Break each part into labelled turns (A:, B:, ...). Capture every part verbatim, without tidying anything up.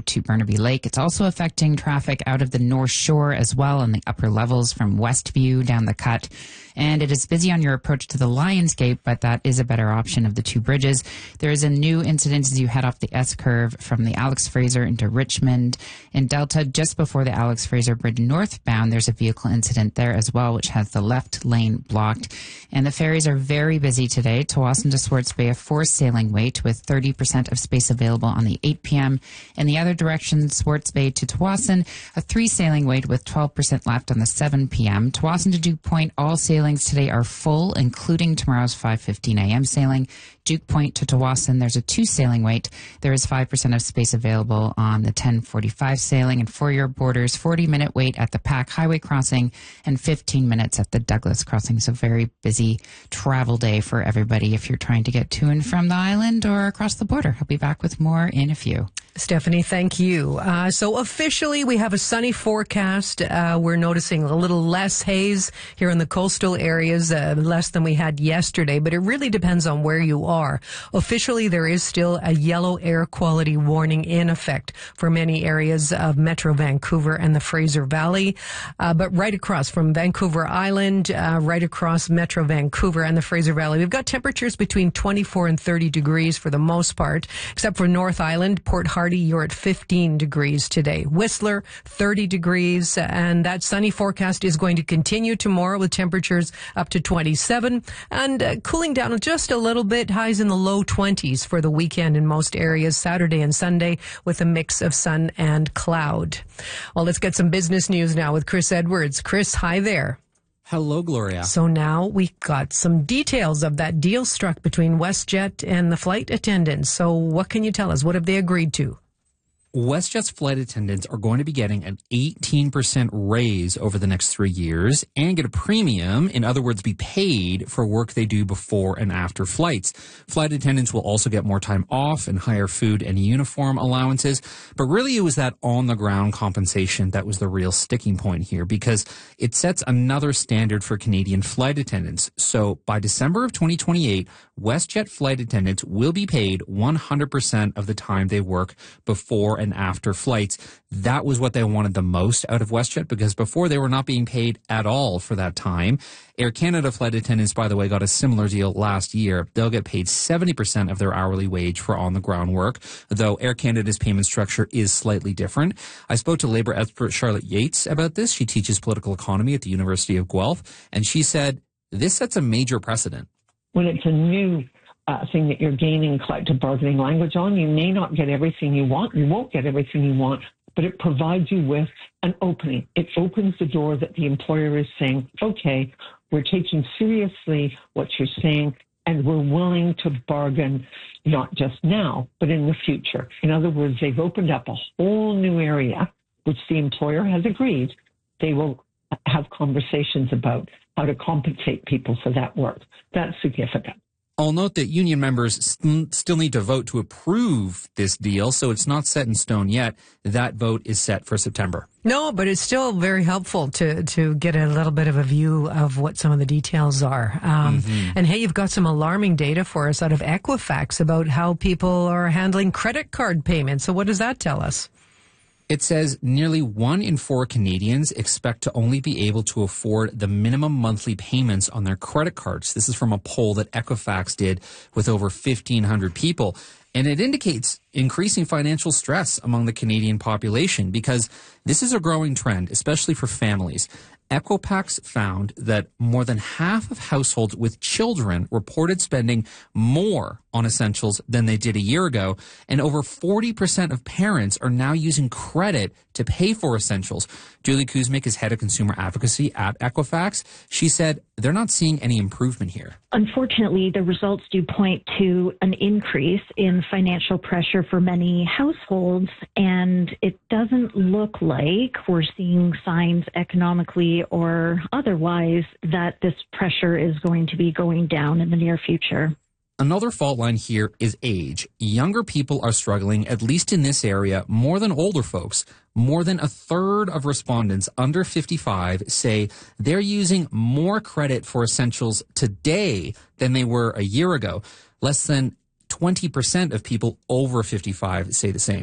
A: to Burnaby Lake. It's also affecting traffic out of the North Shore as well on the upper levels from Westview down the Cut. And it is busy on your approach to the Lionsgate, but that is a better option of the two bridges. There is a new incident as you head off the S-curve from the Alex Fraser into Richmond. In Delta, just before the Alex Fraser Bridge northbound, there's a vehicle incident there as well, which has the left lane blocked. And the ferries are very busy today. Tsawwassen to Swartz Bay, a four sailing wait with thirty percent of space available on the eight p.m. In the other direction, Swartz Bay to Tsawwassen, a three sailing wait with twelve percent left on the seven p.m. Tsawwassen to Duke Point, all sailings today are full, including tomorrow's five fifteen a.m. sailing. Duke Point to Tsawwassen, there's a two sailing wait. There is five percent of space available on the ten forty-five sailing. And for your borders, forty minute wait at the Pack Highway crossing and fifteen minutes at the Douglas crossing. So very busy travel day for everybody if you're trying to get to and from the island or across the border. I'll be back with more in a few.
B: Stephanie, thank you. Uh, so officially, we have a sunny forecast. Uh, we're noticing a little less haze here in the coastal areas, uh, less than we had yesterday, but it really depends on where you are. Officially, there is still a yellow air quality warning in effect for many areas of Metro Vancouver and the Fraser Valley, uh, but right across from Vancouver Island, uh, right across Metro Vancouver and the Fraser Valley, we've got temperatures between twenty-four and thirty degrees for the most part, except for North Island, Port Hardy, you're at fifteen degrees today. Whistler, thirty degrees, and that sunny forecast is going to continue tomorrow with temperatures up to twenty-seven and uh, cooling down just a little bit, highs in the low twenties for the weekend in most areas, Saturday and Sunday, with a mix of sun and cloud. Well, let's get some business news now with Chris Edwards. Chris, hi there.
C: Hello, Gloria.
B: So now we got some details of that deal struck between WestJet and the flight attendants. So what can you tell us? What have they agreed to?
C: WestJet's flight attendants are going to be getting an eighteen percent raise over the next three years and get a premium, in other words, be paid for work they do before and after flights. Flight attendants will also get more time off and higher food and uniform allowances. But really, it was that on-the-ground compensation that was the real sticking point here, because it sets another standard for Canadian flight attendants. So by December of twenty twenty-eight, WestJet flight attendants will be paid one hundred percent of the time they work before and after flights. That was what they wanted the most out of WestJet, because before they were not being paid at all for that time. Air Canada flight attendants, by the way, got a similar deal last year. They'll get paid seventy percent of their hourly wage for on-the-ground work, though Air Canada's payment structure is slightly different. I spoke to labor expert Charlotte Yates about this. She teaches political economy at the University of Guelph, and she said this sets a major precedent.
D: When it's a new Uh, thing that you're gaining collective bargaining language on, you may not get everything you want. You won't get everything you want, but it provides you with an opening. It opens the door that the employer is saying, okay, we're taking seriously what you're saying, and we're willing to bargain not just now, but in the future. In other words, they've opened up a whole new area, which the employer has agreed they will have conversations about how to compensate people for that work. That's significant.
C: I'll note that union members st- still need to vote to approve this deal, so it's not set in stone yet. That vote is set for September.
B: No, but it's still very helpful to, to get a little bit of a view of what some of the details are. Um, mm-hmm. And hey, you've got some alarming data for us out of Equifax about how people are handling credit card payments. So what does that tell us?
C: It says nearly one in four Canadians expect to only be able to afford the minimum monthly payments on their credit cards. This is from a poll that Equifax did with over fifteen hundred people. And it indicates increasing financial stress among the Canadian population, because this is a growing trend, especially for families. Equifax found that more than half of households with children reported spending more on essentials than they did a year ago, and over forty percent of parents are now using credit to pay for essentials. Julie Kuzmic is head of consumer advocacy at Equifax. She said they're not seeing any improvement here.
E: Unfortunately, the results do point to an increase in financial pressure for many households, and it doesn't look like we're seeing signs economically or otherwise that this pressure is going to be going down in the near future.
C: Another fault line here is age. Younger people are struggling, at least in this area, more than older folks. More than a third of respondents under fifty-five say they're using more credit for essentials today than they were a year ago. Less than twenty percent of people over fifty-five say the same.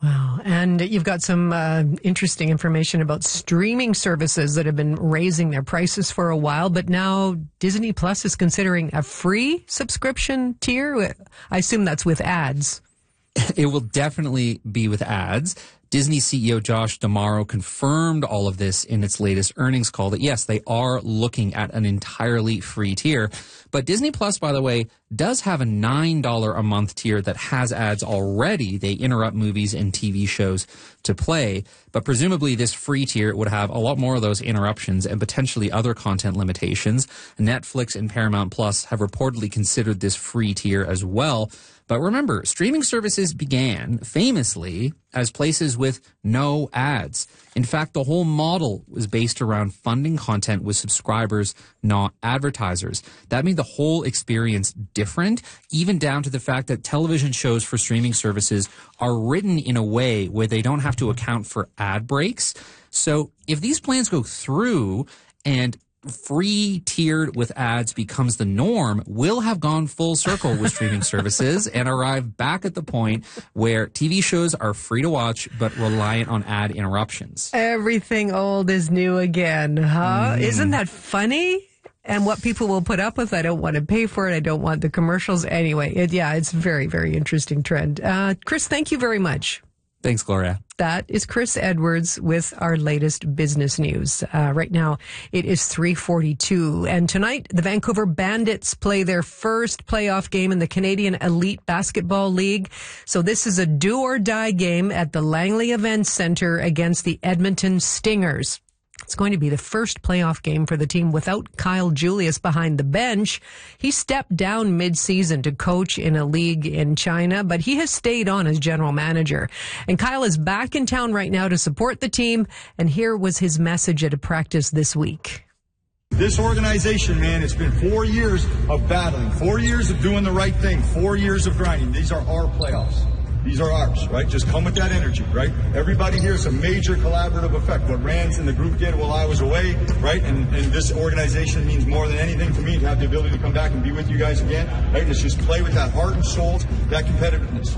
B: Wow. And you've got some uh, interesting information about streaming services that have been raising their prices for a while, but now Disney Plus is considering a free subscription tier. I assume that's with ads.
C: It will definitely be with ads. Disney C E O Josh D'Amaro confirmed all of this in its latest earnings call that, yes, they are looking at an entirely free tier. But Disney Plus, by the way, does have a nine dollars a month tier that has ads already. They interrupt movies and T V shows to play. But presumably this free tier would have a lot more of those interruptions and potentially other content limitations. Netflix and Paramount Plus have reportedly considered this free tier as well. But remember, streaming services began famously as places with no ads. In fact, the whole model was based around funding content with subscribers, not advertisers. That made the whole experience different, even down to the fact that television shows for streaming services are written in a way where they don't have to account for ad breaks. So if these plans go through and free tiered with ads becomes the norm, we'll have gone full circle with streaming services and arrive back at the point where T V shows are free to watch but reliant on ad interruptions.
B: Everything old is new again, huh?
C: Mm.
B: Isn't that funny? And what people will put up with, I don't want to pay for it. I don't want the commercials. Anyway, it, yeah, it's a very, very interesting trend. Uh, Chris, thank you very much.
C: Thanks, Gloria.
B: That is Chris Edwards with our latest business news. Uh, right now, it is three forty-two. And tonight, the Vancouver Bandits play their first playoff game in the Canadian Elite Basketball League. So this is a do-or-die game at the Langley Events Center against the Edmonton Stingers. It's going to be the first playoff game for the team without Kyle Julius behind the bench. He stepped down mid-season to coach in a league in China, but he has stayed on as general manager. And Kyle is back in town right now to support the team, and here was his message at a practice this week.
F: This organization, man, it's been four years of battling, four years of doing the right thing, four years of grinding. These are our playoffs. These are ours, right? Just come with that energy, right? Everybody here is a major collaborative effect. What Rance and the group did while I was away, right? And, and this organization means more than anything to me to have the ability to come back and be with you guys again, right? Let's just play with that heart and soul, that competitiveness.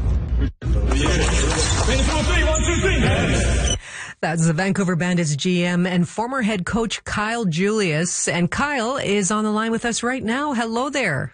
B: That's the Vancouver Bandits G M and former head coach Kyle Julius. And Kyle is on the line with us right now. Hello there.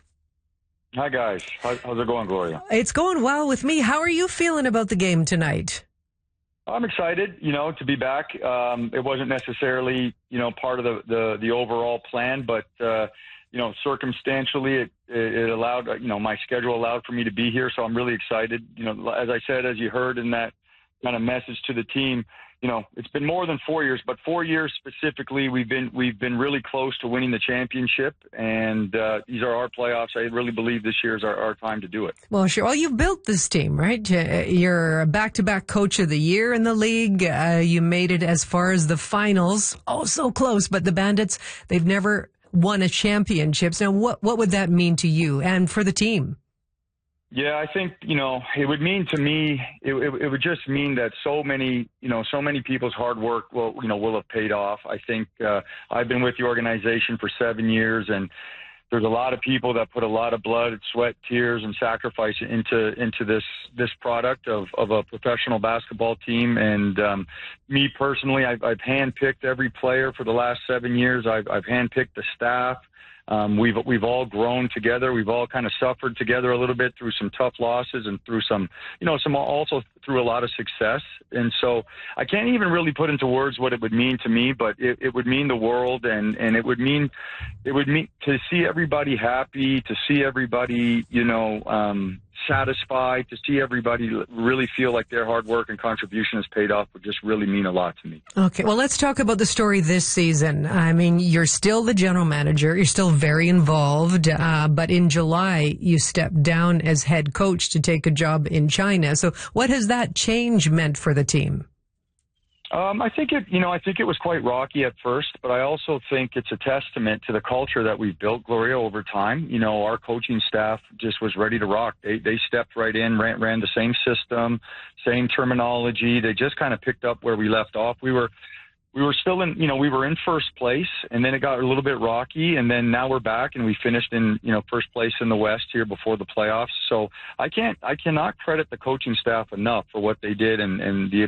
G: Hi, guys. How, how's it going, Gloria?
B: It's going well with me. How are you feeling about the game tonight?
G: I'm excited, you know, to be back. Um, it wasn't necessarily, you know, part of the, the, the overall plan, but, uh, you know, circumstantially, it, it allowed, you know, my schedule allowed for me to be here. So I'm really excited. You know, as I said, as you heard in that kind of message to the team, you know, it's been more than four years, but four years specifically, we've been we've been really close to winning the championship, and uh, these are our playoffs. I really believe this year is our, our time to do it.
B: Well, sure. Well, you've built this team, right? You're a back-to-back coach of the year in the league. Uh, you made it as far as the finals. Oh, so close. But the Bandits, they've never won a championship. Now, what what would that mean to you and for the team?
G: Yeah, I think, you know, it would mean to me, it, it, it would just mean that so many, you know, so many people's hard work will, you know, will have paid off. I think uh, I've been with the organization for seven years, and there's a lot of people that put a lot of blood, sweat, tears, and sacrifice into into this this product of, of a professional basketball team. And um, me personally, I've, I've handpicked every player for the last seven years. I've, I've handpicked the staff. Um, we've we've all grown together. We've all kind of suffered together a little bit through some tough losses and through some, you know, some also through a lot of success. And so I can't even really put into words what it would mean to me, but it, it would mean the world, and, and it would mean it would mean to see everybody happy, to see everybody, you know, um, satisfied, to see everybody really feel like their hard work and contribution has paid off would just really mean a lot to me.
B: Okay, well, let's talk about the story this season. I mean, you're still the general manager. You're still very involved. Uh, but in July, you stepped down as head coach to take a job in China. So what has that change meant for the team?
G: Um, I think it, you know, I think it was quite rocky at first, but I also think it's a testament to the culture that we've built, Gloria, over time. You know, our coaching staff just was ready to rock. They they stepped right in, ran, ran the same system, same terminology. They just kind of picked up where we left off. We were, we were still in, you know, we were in first place, and then it got a little bit rocky, and then now we're back, and we finished in, you know, first place in the West here before the playoffs. So I can't, I cannot credit the coaching staff enough for what they did and, and the